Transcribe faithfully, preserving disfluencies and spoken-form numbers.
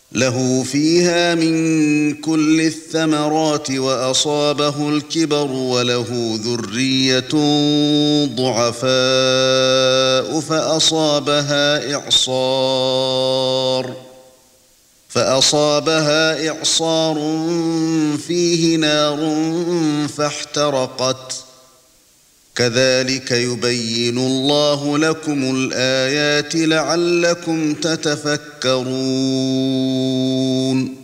له فيها من كل الثمرات وأصابه الكبر وله ذرية ضعفاء فأصابها إعصار فأصابها إعصار فيه نار فاحترقت كذلك يبين الله لكم الآيات لعلكم تتفكرون